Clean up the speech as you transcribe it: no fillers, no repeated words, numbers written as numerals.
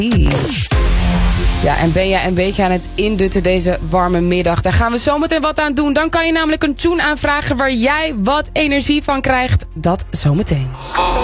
Ja, en ben jij een beetje aan het indutten deze warme middag? Daar gaan we zometeen wat aan doen. Dan kan je namelijk een tune aanvragen waar jij wat energie van krijgt. Dat zometeen.